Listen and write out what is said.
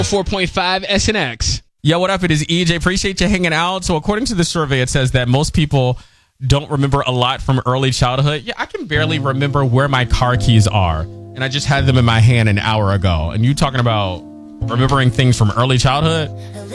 4.5 SNX. Yo, what up? It is EJ. Appreciate you hanging out. So according to the survey, it says that most people don't remember a lot from early childhood. Yeah, I can barely remember where my car keys are. And I just had them in my hand an hour ago. And you talking about remembering things from early childhood?